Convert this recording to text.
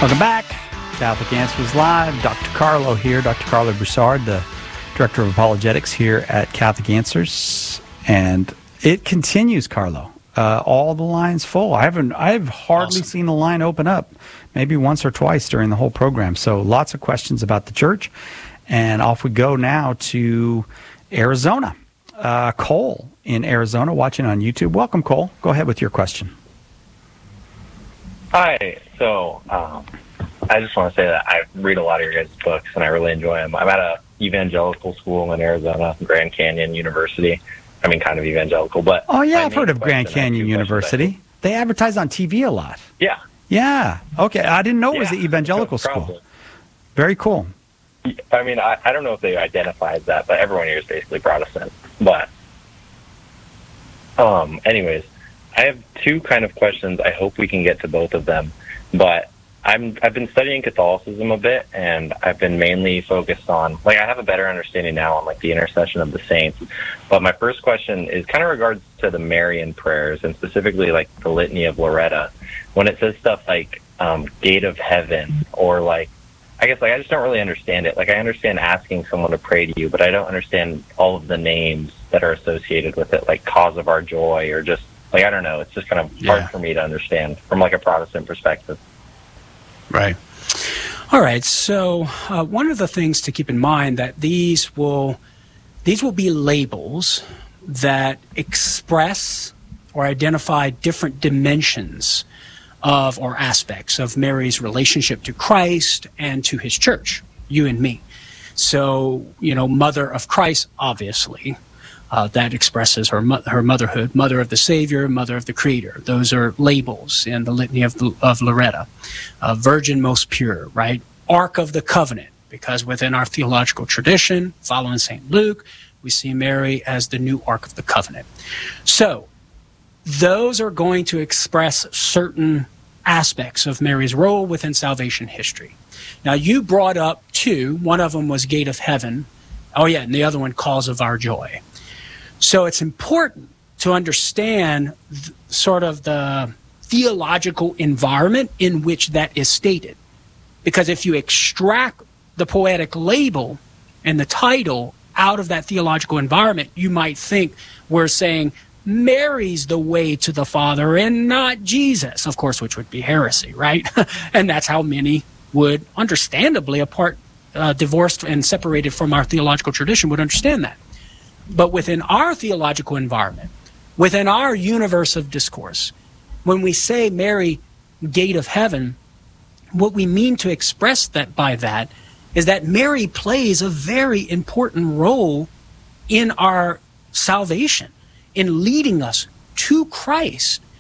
Welcome back. Catholic Answers Live. Dr. Carlo here. Dr. Carlo Broussard, the Director of Apologetics here at Catholic Answers. And it continues, Carlo. All the lines full. I've hardly seen a line open up, maybe once or twice during the whole program. So lots of questions about the church. And off we go now to Arizona. Cole in Arizona watching on YouTube. Welcome, Cole. Go ahead with your question. Hi. So I just want to say that I read a lot of your guys' books, and I really enjoy them. I'm at a evangelical school in Arizona, Grand Canyon University. I mean, kind of evangelical, but... Oh, yeah, I've heard of Grand Canyon University. They advertise on TV a lot. Yeah. Yeah. Okay, I didn't know it was the evangelical school. Very cool. I mean, I don't know if they identify as that, but everyone here is basically Protestant. But anyways, I have two kind of questions. I hope we can get to both of them. But I've been studying Catholicism a bit, and I've been mainly focused on, I have a better understanding now on, the intercession of the saints. But my first question is kind of regards to the Marian prayers, and specifically, the Litany of Loretta. When it says stuff like Gate of Heaven, or, I just don't really understand it. I understand asking someone to pray to you, but I don't understand all of the names that are associated with it, like Cause of Our Joy, or just, I don't know. It's just kind of hard for me to understand from, a Protestant perspective. Right. All right. So one of the things to keep in mind that these will be labels that express or identify different dimensions of or aspects of Mary's relationship to Christ and to his church, you and me. So, Mother of Christ, obviously. That expresses her motherhood, Mother of the Savior, Mother of the Creator. Those are labels in the Litany of Loretta. Virgin most pure, right? Ark of the Covenant, because within our theological tradition, following St. Luke, we see Mary as the new Ark of the Covenant. So those are going to express certain aspects of Mary's role within salvation history. Now, you brought up two. One of them was Gate of Heaven. Oh, yeah, and the other one, Cause of Our Joy. So it's important to understand sort of the theological environment in which that is stated. Because if you extract the poetic label and the title out of that theological environment, you might think we're saying Mary's the way to the Father and not Jesus, of course, which would be heresy, right? And that's how many would, understandably, divorced and separated from our theological tradition, would understand that. But within our theological environment, within our universe of discourse, when we say Mary, Gate of Heaven, what we mean to express that by that is that Mary plays a very important role in our salvation, in leading us to Christ